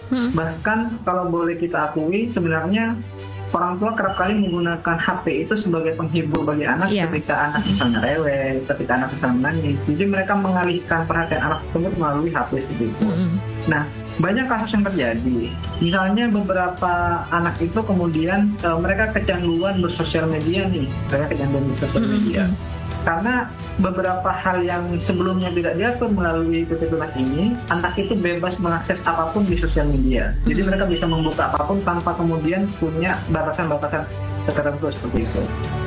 Bahkan kalau boleh kita akui, sebenarnya orang tua kerap kali menggunakan HP itu sebagai penghibur bagi anak Iya. ketika anak misalnya rewel, ketika anak misalnya menangis. Jadi mereka mengalihkan perhatian anak tersebut melalui HP seperti itu. Nah, banyak kasus yang terjadi. Misalnya beberapa anak itu kemudian mereka kecanduan bersosial media nih, mereka kecanduan bersosial media. Karena beberapa hal yang sebelumnya tidak diatur melalui PP Tunas ini, anak itu bebas mengakses apapun di sosial media. Jadi mereka bisa membuka apapun tanpa kemudian punya batasan-batasan tertentu seperti itu.